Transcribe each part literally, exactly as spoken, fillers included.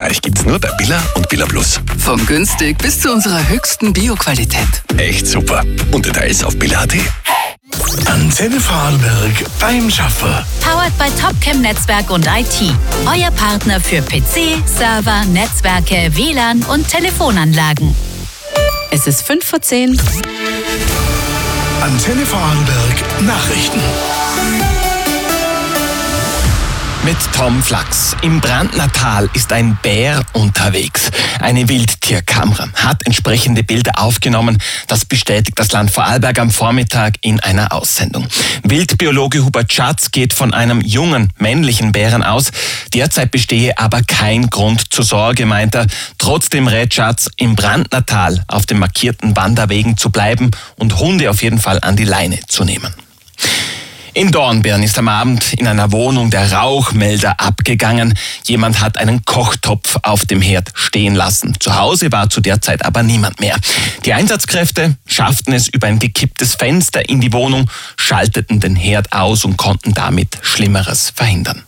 Österreich gibt's nur bei Billa und Billa Plus. Vom günstig bis zu unserer höchsten Bioqualität. Echt super. Und Details auf billa punkt at. Antenne Vorarlberg beim Schaffer. Powered by Topcam Netzwerk und I T. Euer Partner für P C, Server, Netzwerke, W L A N und Telefonanlagen. Es ist fünf vor zehn. Antenne Vorarlberg Nachrichten. Mit Tom Flachs. Im Brandnertal ist ein Bär unterwegs. Eine Wildtierkamera hat entsprechende Bilder aufgenommen. Das bestätigt das Land Vorarlberg am Vormittag in einer Aussendung. Wildbiologe Hubert Schatz geht von einem jungen männlichen Bären aus. Derzeit bestehe aber kein Grund zur Sorge, meint er. Trotzdem rät Schatz, im Brandnertal auf den markierten Wanderwegen zu bleiben und Hunde auf jeden Fall an die Leine zu nehmen. In Dornbirn ist am Abend in einer Wohnung der Rauchmelder abgegangen. Jemand hat einen Kochtopf auf dem Herd stehen lassen. Zu Hause war zu der Zeit aber niemand mehr. Die Einsatzkräfte schafften es über ein gekipptes Fenster in die Wohnung, schalteten den Herd aus und konnten damit Schlimmeres verhindern.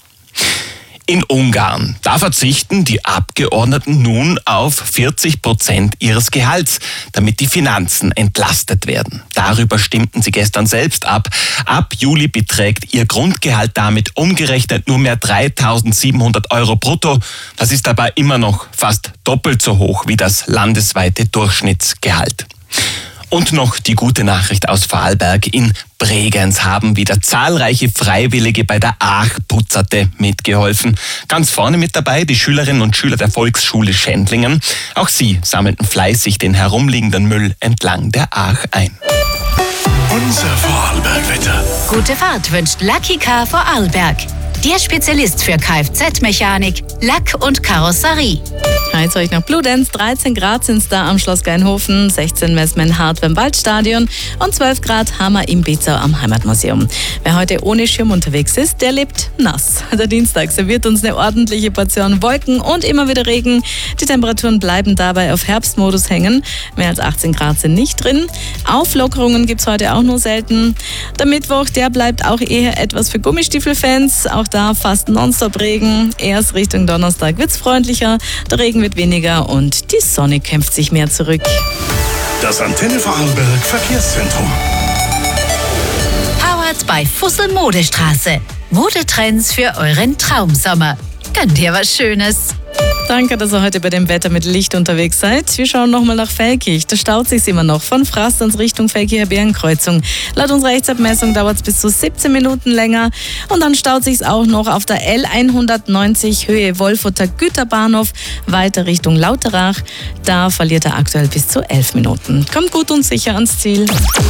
In Ungarn, da verzichten die Abgeordneten nun auf vierzig Prozent ihres Gehalts, damit die Finanzen entlastet werden. Darüber stimmten sie gestern selbst ab. Ab Juli beträgt ihr Grundgehalt damit umgerechnet nur mehr dreitausendsiebenhundert Euro brutto. Das ist aber immer noch fast doppelt so hoch wie das landesweite Durchschnittsgehalt. Und noch die gute Nachricht aus Vorarlberg. In Bregenz haben wieder zahlreiche Freiwillige bei der Aach-Putzerte mitgeholfen. Ganz vorne mit dabei die Schülerinnen und Schüler der Volksschule Schändlingen. Auch sie sammelten fleißig den herumliegenden Müll entlang der Aach ein. Unser Vorarlberg-Wetter. Gute Fahrt wünscht Lucky Car Vorarlberg. Der Spezialist für Kfz-Mechanik, Lack und Karosserie. Heiz euch nach Bludenz. dreizehn Grad sind es da am Schloss Geinhofen, sechzehn Messmen Hart beim Waldstadion und zwölf Grad Hammer im Bezau am Heimatmuseum. Wer heute ohne Schirm unterwegs ist, der lebt nass. Der Dienstag serviert uns eine ordentliche Portion Wolken und immer wieder Regen. Die Temperaturen bleiben dabei auf Herbstmodus hängen. Mehr als achtzehn Grad sind nicht drin. Auflockerungen gibt es heute auch nur selten. Der Mittwoch, der bleibt auch eher etwas für Gummistiefelfans. Auch da fast nonstop Regen. Erst Richtung Donnerstag wird's freundlicher. Der Regen wird weniger und die Sonne kämpft sich mehr zurück. Das Antenne Vorarlberg Verkehrszentrum. Powered by Fussel Modestraße. Modetrends für euren Traumsommer. Gönnt ihr was Schönes. Danke, dass ihr heute bei dem Wetter mit Licht unterwegs seid. Wir schauen nochmal nach Velkich. Da staut sich's immer noch von Frastanz Richtung Velkicher Bergenkreuzung. Laut unserer Rechtsabmessung dauert es bis zu siebzehn Minuten länger. Und dann staut sich's auch noch auf der L hundertneunzig Höhe Wolfurter Güterbahnhof weiter Richtung Lauterach. Da verliert er aktuell bis zu elf Minuten. Kommt gut und sicher ans Ziel.